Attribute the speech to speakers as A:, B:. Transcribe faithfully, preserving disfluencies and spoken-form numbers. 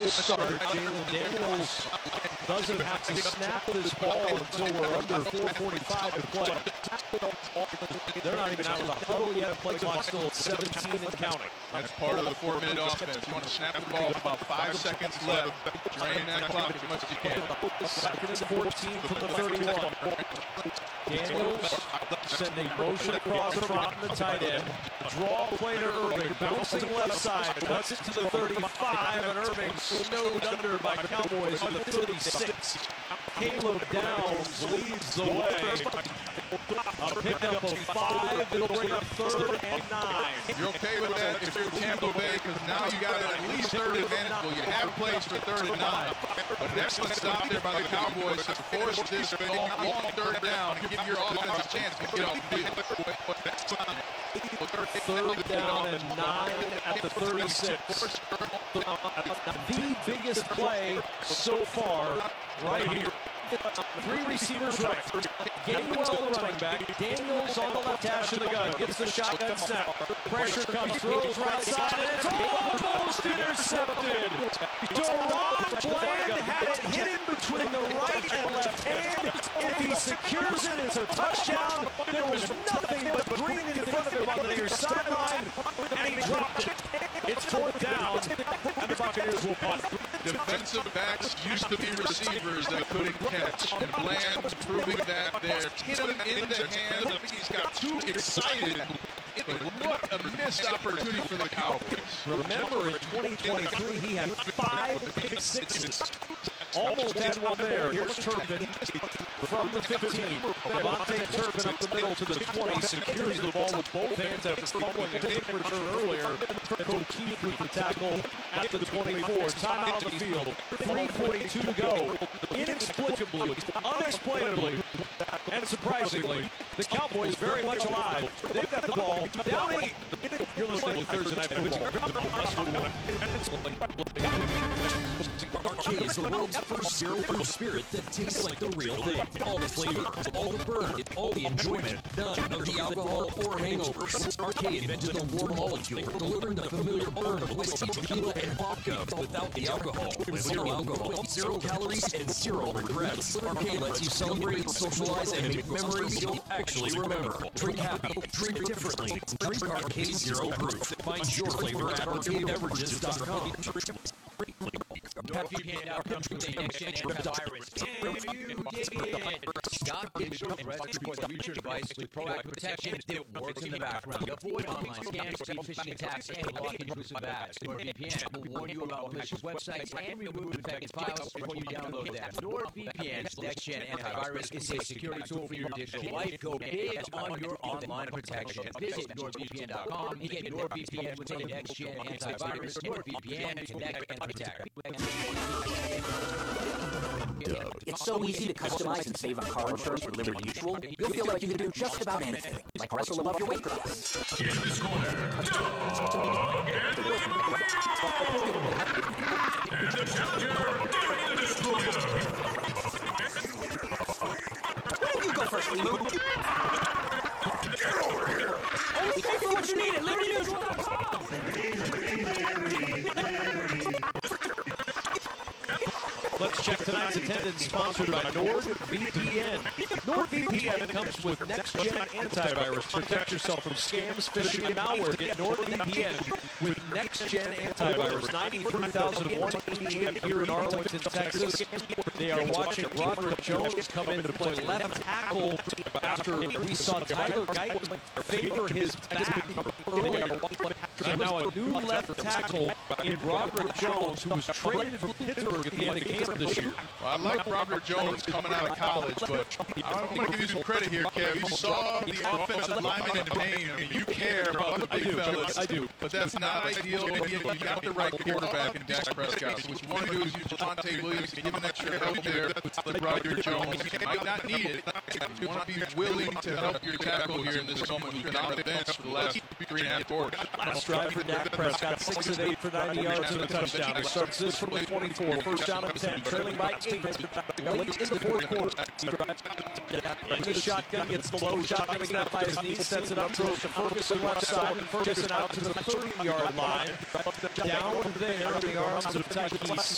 A: start. Jalen Daniels doesn't have to snap this ball until we're under four forty-five to play. They're not even out of the huddle yet. Play clock still at seventeen and counting.
B: That's part of the four-minute offense. You want to snap the ball with about five seconds left. Drain that clock as much as you can.
A: Second and fourteen from the thirty-one. Daniels sending motion across front in the tight end. Draw play to Irving, bouncing left side, cuts it to the thirty-five, and Irving snowed under by Cowboys at the thirty-six. Caleb Downs leads the way. A pickup of five, it'll bring up third and nine.
B: You're okay with that if you're Tampa Bay, because now you got at least third advantage. Well, you have plays for third and nine. But an excellent stop there by the Cowboys to force this long, long third down and give your offense a chance to get off the field.
A: Third down and nine at the thirty-six. The biggest play so far right here. Three receivers right. Gainwell the running back. Daniels on the left hash of the gun. Gets the shotgun snap. Pressure comes, throws right side, and it's almost intercepted. Deron Bland had it hidden between the right and left hand. If he secures it, it's a touchdown. There was nothing but green in front of him on the near sideline, and he dropped it. It's fourth down, and the Buccaneers will punt.
B: Defensive backs used to be receivers that couldn't catch, and Bland was proving that there. Hit him in the hand. I think he's got too excited. What a missed opportunity for the Cowboys.
A: Remember, in twenty twenty-three, he had five pick sixes. Almost had one there. Here's Turpin from the fifteen. Devontae Turpin up the middle to the twenty. Secures the ball with both hands after fumbling a kick return earlier. O'Keefe with the tackle at the twenty-four. Timeout on the field. three forty-two to go. Inexplicably, unexplainably, and surprisingly, the Cowboys very much alive. They've got the ball down eight. You're listening to Thursday Night Football.
C: Arcade is the world's first zero-proof spirit that tastes like the real thing. All the flavor, all the burn, all the enjoyment, none of the alcohol or hangovers. Arcade invented the warm molecule, delivering the familiar burn of whiskey, tequila, and vodka without the alcohol. With zero alcohol, zero calories, and zero regrets. Arcade lets you celebrate, socialize, and make memories you'll actually remember. Drink happy, drink differently. Drink Arcade Zero Proof. Find your flavor at arcade beverages dot com.
D: NordVPN dot com with the next gen antivirus. Can you dig it? Scott Digital reports a future device with proactive protection that works in the background. Avoid online scams, speed phishing attacks, and block intrusive ads. NordVPN will warn you about malicious websites and remove infected files before you download them. NordVPN's next gen antivirus is a security tool for your digital life. Go big on your online protection. Visit NordVPN dot com and get NordVPN with the next gen antivirus. NordVPN, connect and protect.
E: It's so easy to customize and save on car insurance with Liberty Mutual. You'll feel like you can do just about anything, like wrestle above your weight class.
F: In this corner, Dog and the challenger, Danny the Destroyer.
E: Why don't you go first, Lou?
F: Get over here.
E: Only pay for what you need at Liberty Mutual dot com.
A: Let's check tonight's attendance, sponsored by NordVPN. NordVPN comes with next-gen antivirus. Protect yourself from scams, phishing, and malware. Get NordVPN with next-gen antivirus. ninety-three thousand one hundred eighty-eight here in Arlington, Texas. They are watching Broderick Jones come in to play left tackle after we saw Tyler Guyton favor his back earlier. So now a new left tackle in Broderick Jones, who was traded from Pittsburgh at the end of camp this year.
B: Well, I like Robert Jones coming out of college, but I'm going to give you some credit here, Kev. You saw the offensive lineman in the name. I mean, you care about the big
A: I do,
B: fellas.
A: I do.
B: But that's not ideal. And you got the right quarterback in Dak Prescott. So what you want to do is use Javonte Williams to give him extra help there, like Broderick Jones. You might not need it. You want to be willing to help your tackle here in this moment. Who's been on the bench for the last three and a half quarters.
A: Last drive for Dak Prescott, six of eight for ninety yards and a touchdown. He starts this from the twenty-four, first down and ten, trailing by eight. Late in the fourth quarter. Into the shotgun, gets the low shotgun, snap by his knees, sets it up, throws to Ferguson left side, and Ferguson out to the thirty-yard line. Down there in the arms of Tyquise